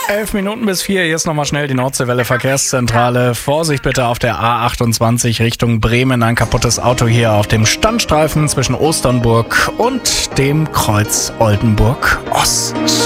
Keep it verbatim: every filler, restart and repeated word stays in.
Elf Minuten bis vier, jetzt nochmal schnell die Nordseewelle Verkehrszentrale. Vorsicht bitte auf der A achtundzwanzig Richtung Bremen. Ein kaputtes Auto hier auf dem Standstreifen zwischen Osternburg und dem Kreuz Oldenburg Ost.